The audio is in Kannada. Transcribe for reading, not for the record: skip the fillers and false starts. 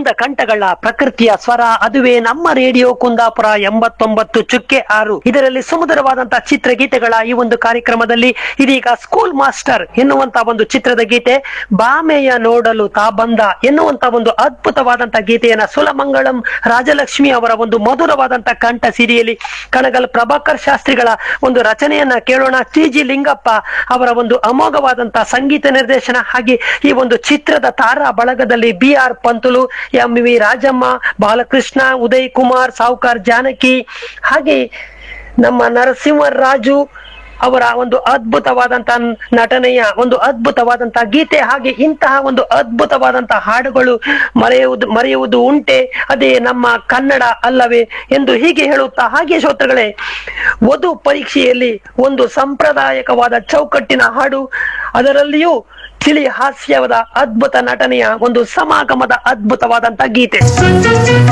ಮುದ ಕಂಠಗಳ ಪ್ರಕೃತಿಯ ಸ್ವರ, ಅದುವೇ ನಮ್ಮ ರೇಡಿಯೋ ಕುಂದಾಪುರ 89.6. ಇದರಲ್ಲಿ ಸುಮಧುರವಾದಂತಹ ಚಿತ್ರಗೀತೆಗಳ ಈ ಒಂದು ಕಾರ್ಯಕ್ರಮದಲ್ಲಿ ಇದೀಗ ಸ್ಕೂಲ್ ಮಾಸ್ಟರ್ ಎನ್ನುವಂತ ಒಂದು ಚಿತ್ರದ ಗೀತೆ, ಬಾಮೆಯ ನೋಡಲು ತಾ ಬಂದ ಎನ್ನುವಂತ ಒಂದು ಅದ್ಭುತವಾದಂತಹ ಗೀತೆಯನ್ನ ಸುಲಮಂಗಳಂ ರಾಜಲಕ್ಷ್ಮಿ ಅವರ ಒಂದು ಮಧುರವಾದಂತಹ ಕಂಠ ಸಿರಿಯಲ್ಲಿ ಕಣಗಲ್ ಪ್ರಭಾಕರ್ ಶಾಸ್ತ್ರಿಗಳ ಒಂದು ರಚನೆಯನ್ನ ಕೇಳೋಣ. ಟಿ.ಜಿ. ಲಿಂಗಪ್ಪ ಅವರ ಒಂದು ಅಮೋಘವಾದಂತಹ ಸಂಗೀತ ನಿರ್ದೇಶನ, ಹಾಗೆ ಈ ಒಂದು ಚಿತ್ರದ ತಾರಾ ಬಳಗದಲ್ಲಿ ಬಿ.ಆರ್. ಪಂತುಲು, ಎಂ.ವಿ. ರಾಜಮ್ಮ, ಬಾಲಕೃಷ್ಣ, ಉದಯ್ ಕುಮಾರ್, ಸಾವುಕಾರ್ ಜಾನಕಿ, ಹಾಗೆ ನಮ್ಮ ನರಸಿಂಹರಾಜು ಅವರ ಒಂದು ಅದ್ಭುತವಾದಂತಹ ನಟನೆಯ ಒಂದು ಅದ್ಭುತವಾದಂತಹ ಗೀತೆ, ಹಾಗೆ ಇಂತಹ ಒಂದು ಅದ್ಭುತವಾದಂತಹ ಹಾಡುಗಳು ಮರೆಯುವುದು ಉಂಟೆ, ಅದೇ ನಮ್ಮ ಕನ್ನಡ ಅಲ್ಲವೇ ಎಂದು ಹೀಗೆ ಹೇಳುತ್ತಾ, ಹಾಗೆ ಶ್ರೋತೃಗಳೇ, ವಧು ಪರೀಕ್ಷೆಯಲ್ಲಿ ಒಂದು ಸಂಪ್ರದಾಯಕವಾದ ಚೌಕಟ್ಟಿನ ಹಾಡು, ಅದರಲ್ಲಿಯೂ ತಿಳಿ ಹಾಸ್ಯವಾದ ಅದ್ಭುತ ನಟನೆಯ ಒಂದು ಸಮಾಗಮದ ಅದ್ಭುತವಾದಂತಹ ಗೀತೆ.